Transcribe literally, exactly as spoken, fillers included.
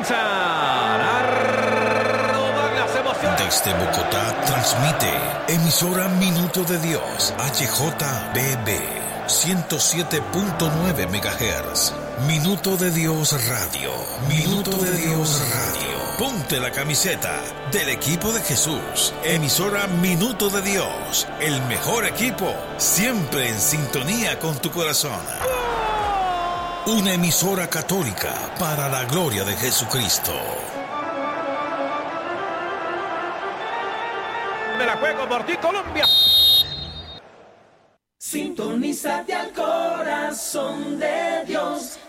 comienzan a robar las emociones. Desde Bogotá transmite emisora Minuto de Dios, H J B B, ciento siete punto nueve megahertz. Minuto de Dios Radio. Minuto de Dios Radio. Ponte la camiseta del equipo de Jesús. Emisora Minuto de Dios. El mejor equipo, siempre en sintonía con tu corazón. Una emisora católica para la gloria de Jesucristo. Me la juego por ti, Colombia. Sintonízate al corazón de Dios.